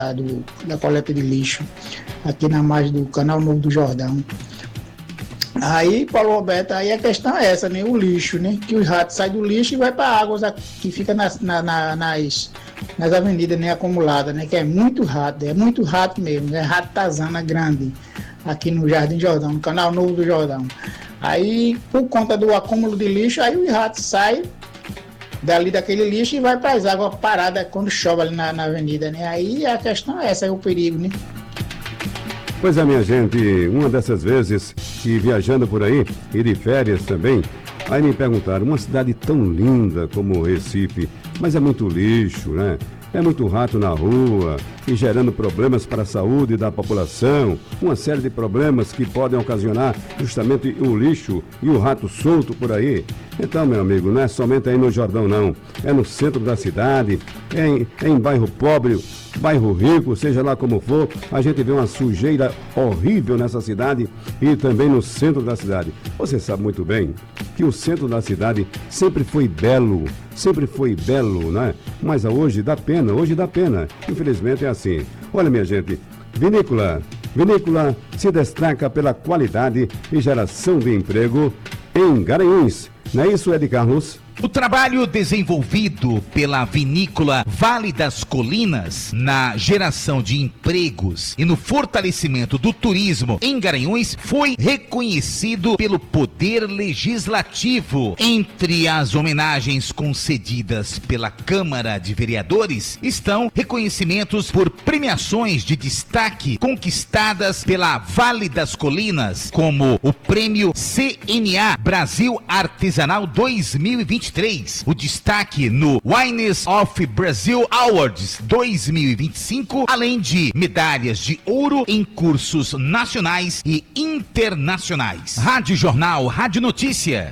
da coleta de lixo, aqui na margem do Canal Novo do Jordão. Aí, Paulo Roberto, aí a questão é essa, né? O lixo, né? Que os ratos saem do lixo e vai para águas que fica nas avenidas, né? Acumuladas, né? Que é muito rato mesmo, é ratazana grande, aqui no Jardim Jordão, no Canal Novo do Jordão. Aí, por conta do acúmulo de lixo, aí os ratos saem dali daquele lixo e vai para as águas paradas quando chove ali na avenida, né? Aí a questão é essa, é o perigo, né? Pois é, minha gente, uma dessas vezes que viajando por aí, e de férias também, aí me perguntaram, uma cidade tão linda como Recife, mas é muito lixo, né? É muito rato na rua e gerando problemas para a saúde da população, uma série de problemas que podem ocasionar justamente o lixo e o rato solto por aí. Então, meu amigo, não é somente aí no Jordão, não. É no centro da cidade, é em bairro pobre, bairro rico, seja lá como for, a gente vê uma sujeira horrível nessa cidade e também no centro da cidade. Você sabe muito bem que o centro da cidade sempre foi belo, né? Mas hoje dá pena, infelizmente é assim. Olha, minha gente, Vinícola se destaca pela qualidade e geração de emprego em Garanhuns. Não é isso, Ed Carlos? O trabalho desenvolvido pela vinícola Vale das Colinas na geração de empregos e no fortalecimento do turismo em Garanhuns foi reconhecido pelo Poder Legislativo. Entre as homenagens concedidas pela Câmara de Vereadores estão reconhecimentos por premiações de destaque conquistadas pela Vale das Colinas, como o Prêmio CNA Brasil Artesanal 2023. O destaque no Wines of Brazil Awards 2025, além de medalhas de ouro em cursos nacionais e internacionais. Rádio Jornal, Rádio Notícia.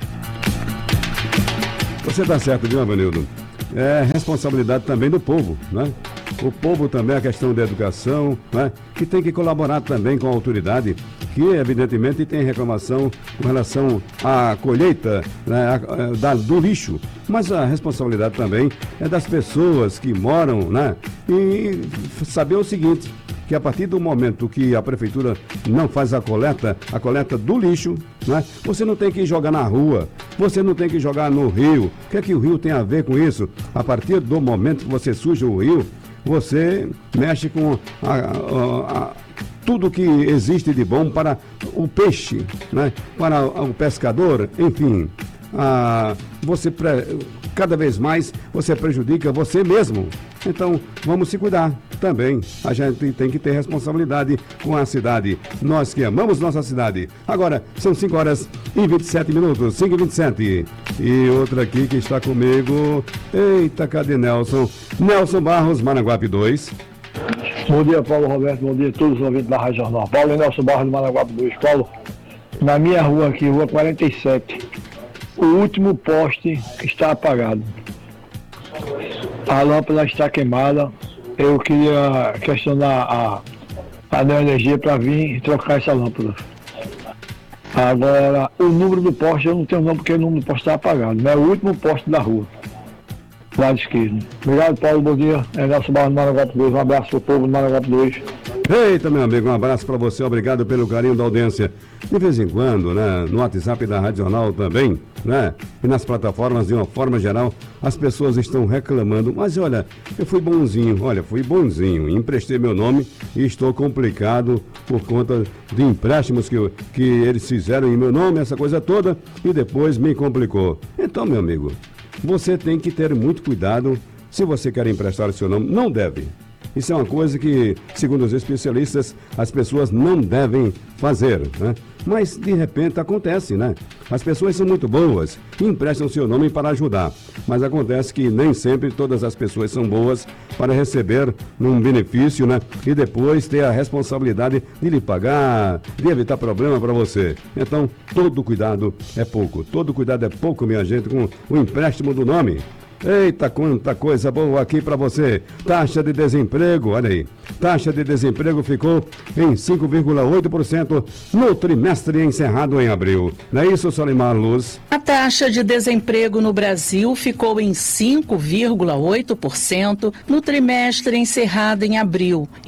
Você está certo, viu, Avanildo? É responsabilidade também do povo, né? O povo também, a questão da educação, né? Que tem que colaborar também com a autoridade, que evidentemente tem reclamação com relação à colheita, né, do lixo. Mas a responsabilidade também é das pessoas que moram, né? E saber o seguinte, que a partir do momento que a prefeitura não faz a coleta do lixo, né? Você não tem que jogar na rua, você não tem que jogar no rio. O que é que o rio tem a ver com isso? A partir do momento que você suja o rio, você mexe com tudo que existe de bom para o peixe, né? Para o pescador, enfim. Cada vez mais você prejudica você mesmo. Então, vamos se cuidar também. A gente tem que ter responsabilidade com a cidade. Nós que amamos nossa cidade. Agora, são 5h27, 5h27. E outra aqui que está comigo. Eita, cadê Nelson? Nelson Barros, Maranguape 2. Bom dia, Paulo Roberto. Bom dia a todos os ouvintes da Rádio Jornal. Paulo e Nelson Barros, de Maranguape 2. Paulo, na minha rua aqui, rua 47, o último poste está apagado. A lâmpada está queimada. Eu queria questionar a Neoenergia para vir trocar essa lâmpada. Agora, o número do poste, eu não tenho nome porque o número do poste está apagado. É o último poste da rua, lado esquerdo. Obrigado, Paulo. Bom dia. É Nelson Barros, Maranguape 2. Um abraço para o povo do Maranguape 2. Eita, meu amigo, um abraço para você, obrigado pelo carinho da audiência. De vez em quando, né, no WhatsApp da Rádio Jornal também, né, e nas plataformas de uma forma geral, as pessoas estão reclamando, mas olha, eu fui bonzinho, emprestei meu nome e estou complicado por conta de empréstimos que eles fizeram em meu nome, essa coisa toda, e depois me complicou. Então, meu amigo, você tem que ter muito cuidado, se você quer emprestar o seu nome, não deve. Isso é uma coisa que, segundo os especialistas, as pessoas não devem fazer, né? Mas, de repente, acontece, né? As pessoas são muito boas e emprestam seu nome para ajudar. Mas acontece que nem sempre todas as pessoas são boas para receber um benefício, né? E depois ter a responsabilidade de lhe pagar, de evitar problema para você. Então, todo cuidado é pouco. Todo cuidado é pouco, minha gente, com o empréstimo do nome. Eita, quanta coisa boa aqui para você. Taxa de desemprego, olha aí. Taxa de desemprego ficou em 5,8% no trimestre encerrado em abril. Não é isso, Solimar Luz? A taxa de desemprego no Brasil ficou em 5,8% no trimestre encerrado em abril